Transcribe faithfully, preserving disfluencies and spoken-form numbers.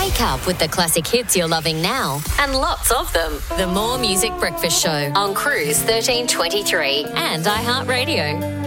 Wake up with the classic hits you're loving now and lots of them. The More Music Breakfast Show on Cruise thirteen twenty-three and iHeartRadio.